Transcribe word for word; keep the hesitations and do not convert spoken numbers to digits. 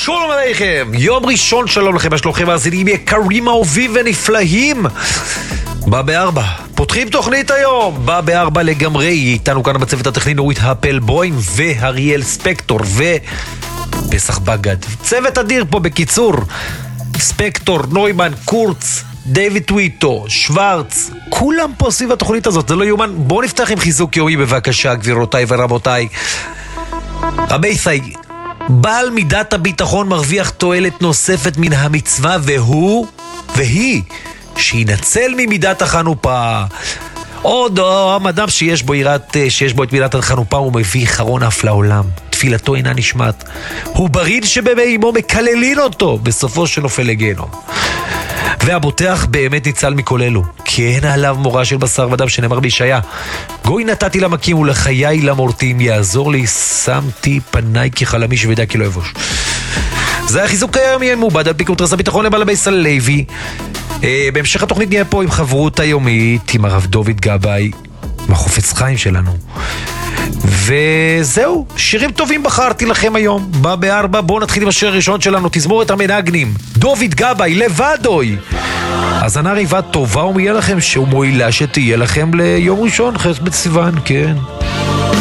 שלום עליכם, יום ראשון, שלום לכם, השלוחים מאזינים יקרים אהובים ונפלאים. בא בארבע, פותחים תוכנית היום, בא בארבע לגמרי. איתנו כאן בצוות הטכני נורית הפלבוים ואריאל ספקטור ופסח בגד, צוות אדיר פה. בקיצור, ספקטור, נוימן, קורץ, דיוויד טוויטו, שוורץ, כולם פה סביב התוכנית הזאת, זה לא יומן. בואו נפתח עם חיזוק יומי בבקשה, גבירותיי ורבותיי. רבי סי, בעל מידת הביטחון מרוויח תועלת נוספת מן המצווה, והוא והיא שינצל ממידת החנופה. עוד אדם שיש בו יראת, שיש בו את מידת החנופה, הוא מביא חרון אף לעולם, תפילתו אינה נשמעת, הוא ברין שבמאימו מקללין אותו, בסופו שנופל לגיהנום. והבוטח באמת ניצל מכל אלו, כי אין עליו מורה של בשר ודם, שנאמר בישעיה, גוי נתתי למכים ולחיי למורטים, יעזור לי שמתי פניי כחלמי שוודע כי לא יבוש. זה החיזוק היום, יהיה מעובד על פיקוד רס הביטחון לבעל הבייס הלוי. אה, בהמשך התוכנית נהיה פה עם חברות היומית עם הרב דוד גבאי, מהחופץ חיים שלנו. וזהו, שירים טובים בחרתי לכם היום. בא בארבע, בואו נתחיל עם השיר הראשון שלנו, תזמורת המנגנים, דוד גבאי, לבדוי. אז ענה ריבה טובה ומיהיה לכם, שהוא מועילה שתהיה לכם ליום ראשון, חס בסיוון, כן.